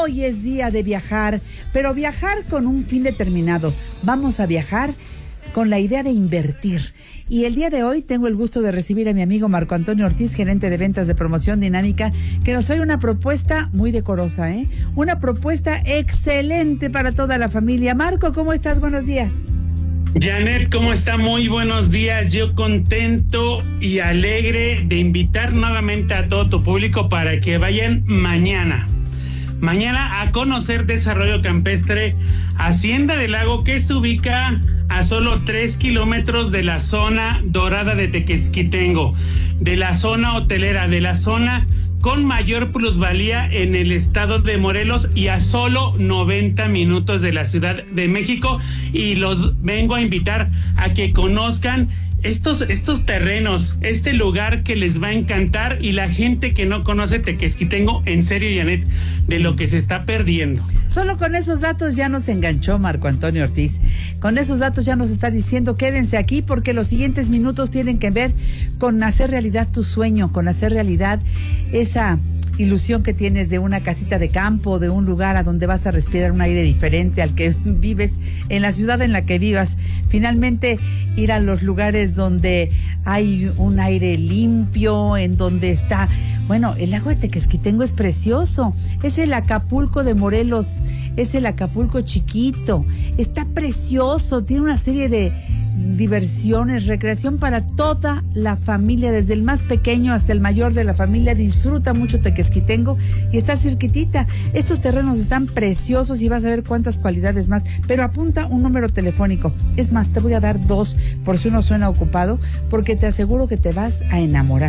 Hoy es día de viajar, pero viajar con un fin determinado. Vamos a viajar con la idea de invertir. Y el día de hoy tengo el gusto de recibir a mi amigo Marco Antonio Ortiz, gerente de ventas de Promoción Dinámica, que nos trae una propuesta muy decorosa, una propuesta excelente para toda la familia. Marco, ¿cómo estás? Buenos días. Janet, ¿cómo está? Muy buenos días. Yo contento y alegre de invitar nuevamente a todo tu público para que vayan mañana a conocer Desarrollo Campestre Hacienda del Lago, que se ubica a solo 3 kilómetros de la zona dorada de Tequesquitengo, de la zona hotelera, de la zona con mayor plusvalía en el estado de Morelos y a solo 90 minutos de la Ciudad de México. Y los vengo a invitar a que conozcan estos terrenos, este lugar que les va a encantar, y la gente que no conoce Tequesquitengo, en serio, Janet, de lo que se está perdiendo. Solo con esos datos ya nos enganchó Marco Antonio Ortiz. Con esos datos ya nos está diciendo, quédense aquí porque los siguientes minutos tienen que ver con hacer realidad tu sueño, con hacer realidad esa ilusión que tienes de una casita de campo, de un lugar a donde vas a respirar un aire diferente al que vives en la ciudad en la que vivas. Finalmente, ir a los lugares donde hay un aire limpio, en donde está... Bueno, el lago de Tequesquitengo es precioso, es el Acapulco de Morelos, es el Acapulco chiquito, está precioso, tiene una serie de diversiones, recreación para toda la familia, desde el más pequeño hasta el mayor de la familia. Disfruta mucho Tequesquitengo y está cerquitita. Estos terrenos están preciosos y vas a ver cuántas cualidades más, pero apunta un número telefónico. Es más, te voy a dar 2 por si uno suena ocupado, porque te aseguro que te vas a enamorar.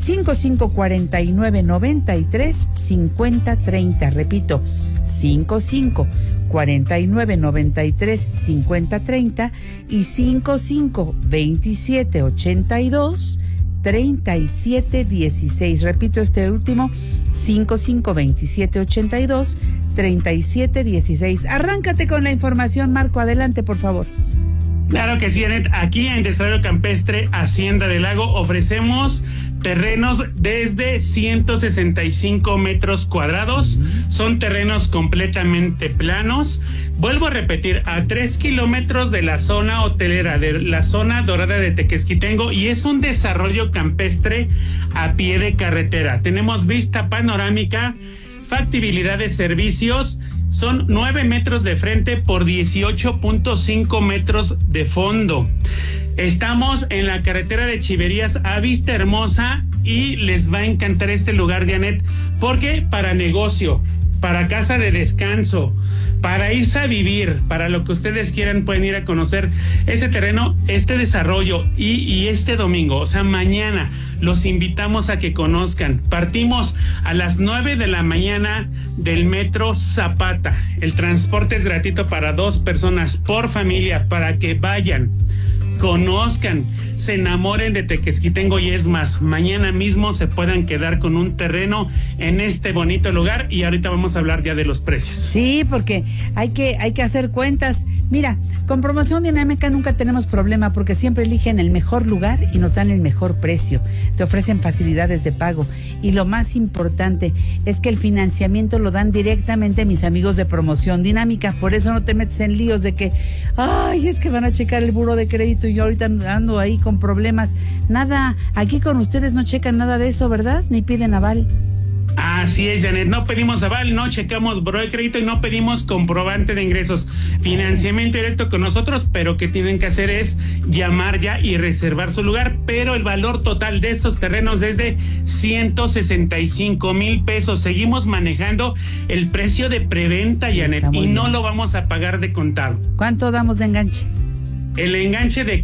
5549-93-5030, repito, 5549-93-5030 y 552782-3716. Repito este último, 552782-3716. Arráncate con la información, Marco, adelante, por favor. Claro que sí, Janet. Aquí en Desarrollo Campestre Hacienda del Lago ofrecemos terrenos desde 165 metros cuadrados. Son terrenos completamente planos. Vuelvo a repetir, a 3 kilómetros de la zona hotelera, de la zona dorada de Tequesquitengo, y es un desarrollo campestre a pie de carretera. Tenemos vista panorámica, factibilidad de servicios. Son 9 metros de frente por 18.5 metros de fondo. Estamos en la carretera de Chiverías a Vista Hermosa y les va a encantar este lugar, Janet, porque para negocio, para casa de descanso, para irse a vivir, para lo que ustedes quieran, pueden ir a conocer ese terreno, este desarrollo, y este domingo, o sea, mañana, los invitamos a que conozcan. Partimos a las 9 de la mañana del Metro Zapata. El transporte es gratuito para 2 personas por familia, para que vayan, conozcan, se enamoren de Tequesquitengo, y es más, mañana mismo se puedan quedar con un terreno en este bonito lugar. Y ahorita vamos a hablar ya de los precios. Sí, porque hay que hacer cuentas. Mira, con Promoción Dinámica nunca tenemos problema porque siempre eligen el mejor lugar y nos dan el mejor precio. Te ofrecen facilidades de pago y lo más importante es que el financiamiento lo dan directamente mis amigos de Promoción Dinámica. Por eso no te metes en líos de que, ay, es que van a checar el buró de crédito y yo ahorita ando ahí con problemas. Nada, aquí con ustedes no checan nada de eso, ¿verdad? Ni piden aval. Así es, Janet, no pedimos aval, no checamos buró de crédito y no pedimos comprobante de ingresos. Financiamiento directo con nosotros, pero que tienen que hacer es llamar ya y reservar su lugar. Pero el valor total de estos terrenos es de 165,000 pesos. Seguimos manejando el precio de preventa, sí, Janet, y no lo vamos a pagar de contado. ¿Cuánto damos de enganche? El enganche de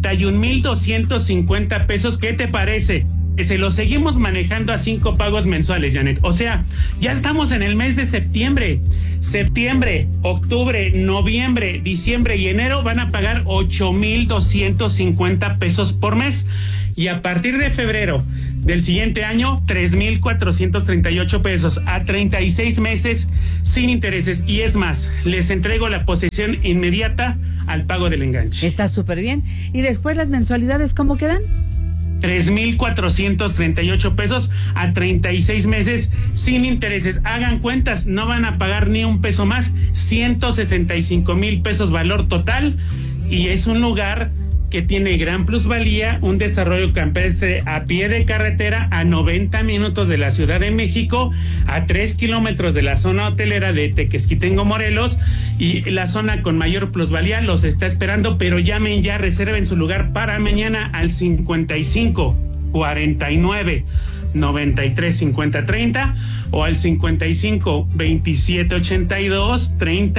41,250 pesos. ¿Qué te parece? Se lo seguimos manejando a 5 pagos mensuales, Janet. O sea, ya estamos en el mes de septiembre. Septiembre, octubre, noviembre, diciembre y enero van a pagar 8,250 pesos por mes. Y a partir de febrero del siguiente año, 3,438 pesos a 36 meses sin intereses. Y es más, les entrego la posesión inmediata al pago del enganche. Está súper bien. ¿Y después las mensualidades cómo quedan? 3,438 pesos a 36 meses sin intereses. Hagan cuentas, no van a pagar ni un peso más, 165,000 pesos valor total, y es un lugar que tiene gran plusvalía, un desarrollo campestre a pie de carretera a 90 minutos de la Ciudad de México, a 3 kilómetros de la zona hotelera de Tequesquitengo, Morelos, y la zona con mayor plusvalía los está esperando, pero llamen ya, reserven su lugar para mañana al 55 49 93 50 30 o al 55 27 82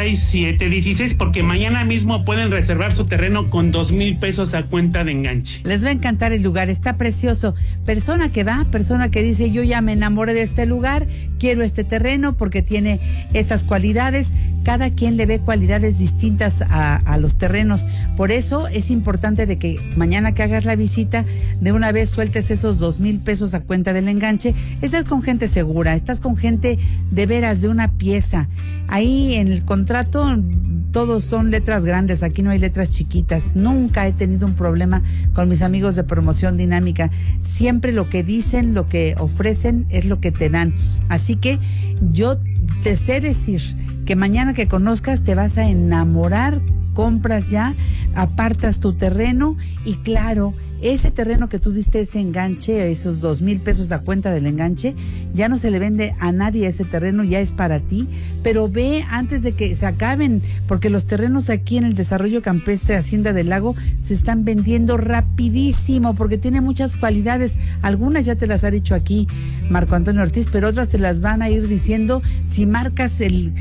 37 16, porque mañana mismo pueden reservar su terreno con 2,000 pesos a cuenta de enganche. Les va a encantar el lugar, está precioso. Persona que va, persona que dice, yo ya me enamoré de este lugar, quiero este terreno porque tiene estas cualidades. Cada quien le ve cualidades distintas a los terrenos. Por eso es importante de que mañana que hagas la visita, de una vez sueltes esos 2,000 pesos a cuenta del enganche. Estás con gente segura, estás con gente de veras, de una pieza. Ahí en el contrato todos son letras grandes, aquí no hay letras chiquitas. Nunca he tenido un problema con mis amigos de Promoción Dinámica. Siempre lo que dicen, lo que ofrecen es lo que te dan. Así que yo te sé decir que mañana que conozcas te vas a enamorar, compras ya, apartas tu terreno y claro, ese terreno que tú diste, ese enganche, esos 2,000 pesos a cuenta del enganche, ya no se le vende a nadie ese terreno, ya es para ti, pero ve antes de que se acaben, porque los terrenos aquí en el Desarrollo Campestre Hacienda del Lago se están vendiendo rapidísimo, porque tiene muchas cualidades. Algunas ya te las ha dicho aquí Marco Antonio Ortiz, pero otras te las van a ir diciendo si marcas el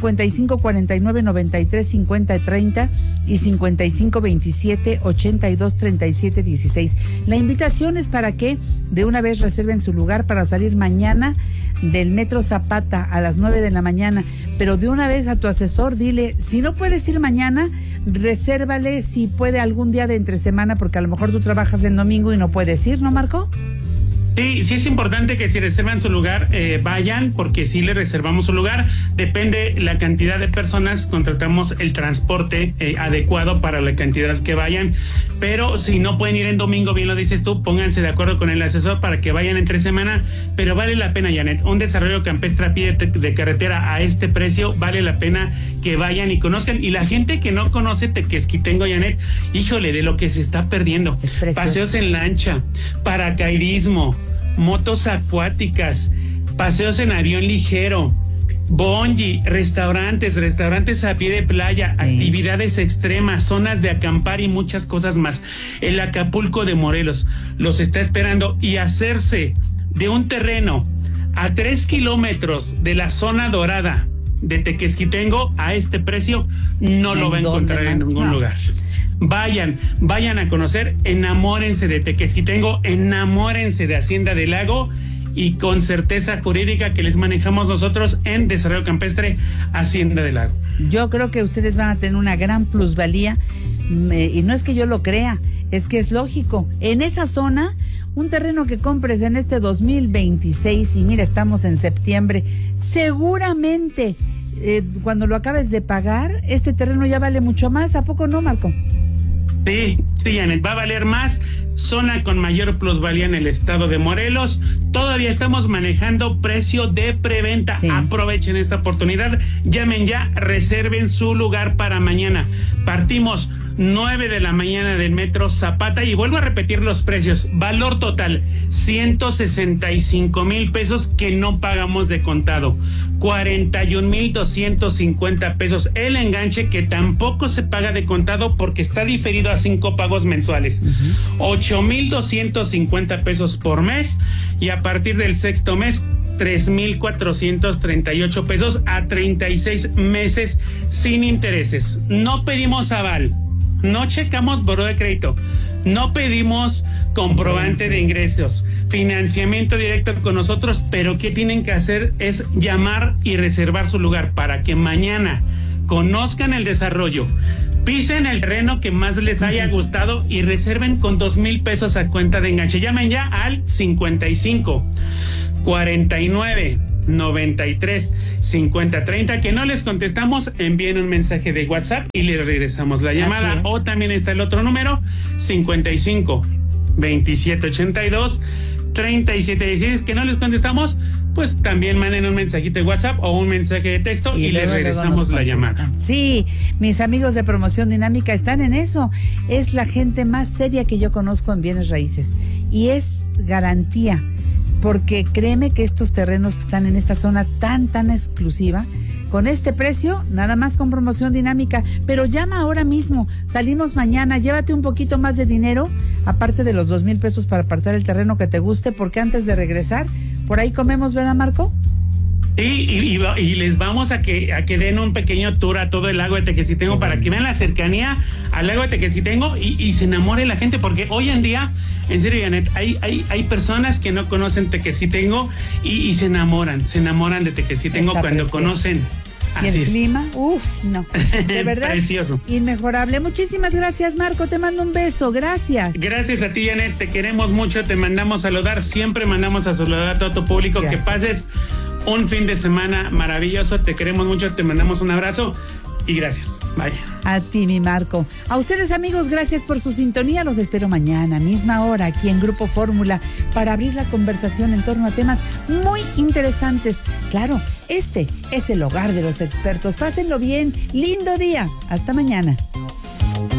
55 49 93 50 30 y 55 27 82 37 16. La invitación es para que de una vez reserven su lugar para salir mañana del Metro Zapata a las 9 de la mañana, pero de una vez a tu asesor dile, si no puedes ir mañana, resérvale si puede algún día de entre semana, porque a lo mejor tú trabajas en domingo y no puedes ir, ¿no, Marco? Sí, sí es importante que si reservan su lugar, vayan, porque si le reservamos su lugar, depende la cantidad de personas, contratamos el transporte adecuado para la cantidad que vayan, pero si no pueden ir en domingo, bien lo dices tú, pónganse de acuerdo con el asesor para que vayan entre semana, pero vale la pena, Janet, un desarrollo campestre a pie de carretera a este precio, vale la pena que vayan y conozcan, y la gente que no conoce Tequesquitengo, Janet, híjole, de lo que se está perdiendo, paseos en lancha, paracaidismo, motos acuáticas, paseos en avión ligero, bungee, restaurantes a pie de playa, sí, actividades extremas, zonas de acampar y muchas cosas más. El Acapulco de Morelos los está esperando, y hacerse de un terreno a 3 kilómetros de la zona dorada de Tequesquitengo a este precio no lo va a encontrar en ningún lugar. Vayan a conocer, enamórense de Tequesquitengo, enamórense de Hacienda del Lago, y con certeza jurídica que les manejamos nosotros en Desarrollo Campestre Hacienda del Lago. Yo creo que ustedes van a tener una gran plusvalía, y no es que yo lo crea, es que es lógico. En esa zona, un terreno que compres en este 2026, y mira, estamos en septiembre, seguramente cuando lo acabes de pagar, este terreno ya vale mucho más. ¿A poco no, Marco? Sí, Janet, va a valer más, zona con mayor plusvalía en el estado de Morelos. Todavía estamos manejando precio de preventa. Sí. Aprovechen esta oportunidad, llamen ya, reserven su lugar para mañana. Partimos 9 de la mañana del Metro Zapata, y vuelvo a repetir los precios. Valor total, 165,000 pesos que no pagamos de contado. 41,250 pesos el enganche, que tampoco se paga de contado porque está diferido a 5 pagos mensuales. 8,250 pesos por mes, y a partir del sexto mes 3,438 pesos a 36 meses sin intereses. No pedimos aval, no checamos buró de crédito, no pedimos comprobante de ingresos, financiamiento directo con nosotros, pero ¿qué tienen que hacer? Es llamar y reservar su lugar para que mañana conozcan el desarrollo, pisen el terreno que más les haya gustado y reserven con 2,000 pesos a cuenta de enganche. Llamen ya al 55 49 93 50 30, que no les contestamos, envíen un mensaje de WhatsApp y les regresamos la llamada, o también está el otro número, 55 2782-3716, que no les contestamos, pues también manden un mensajito de WhatsApp o un mensaje de texto y les regresamos la llamada. Sí, mis amigos de Promoción Dinámica están en eso. Es la gente más seria que yo conozco en bienes raíces y es garantía, porque créeme que estos terrenos que están en esta zona tan exclusiva, con este precio, nada más con Promoción Dinámica, pero llama ahora mismo, salimos mañana, llévate un poquito más de dinero, aparte de los 2,000 pesos para apartar el terreno que te guste, porque antes de regresar, por ahí comemos, ¿verdad, Marco? Sí, y les vamos a que den un pequeño tour a todo el lago de Tequesitengo para que vean la cercanía al lago de Tequesitengo y se enamore la gente, porque hoy en día, en serio, Janet, hay personas que no conocen Tequesitengo y se enamoran de Tequesitengo cuando conocen. Y el clima, no, de verdad, precioso, inmejorable. Muchísimas gracias, Marco, te mando un beso, gracias. Gracias a ti, Janet, te queremos mucho, te mandamos saludar, siempre mandamos a saludar a todo tu público. Gracias. Que pases un fin de semana maravilloso, te queremos mucho, te mandamos un abrazo y gracias. Bye. A ti, mi Marco. A ustedes, amigos, gracias por su sintonía. Los espero mañana, misma hora, aquí en Grupo Fórmula, para abrir la conversación en torno a temas muy interesantes. Claro, este es el hogar de los expertos. Pásenlo bien. Lindo día. Hasta mañana.